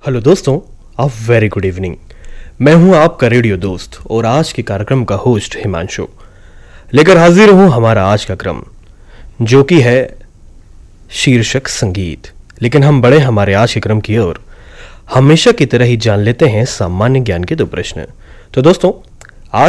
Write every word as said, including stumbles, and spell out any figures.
Hello दोस्तों, आप very good evening. मैं हूं आपका रेडियो दोस्त और आज के कार्यक्रम का होस्ट हिमांशु। लेकर हाजिर हूं हमारा आज का क्रम, जो कि है शीर्षक संगीत। लेकिन हम बढ़े हमारे आज के क्रम की ओर, हमेशा की तरह ही जान लेते हैं सामान्य ज्ञान के दो प्रश्न। तो दोस्तों,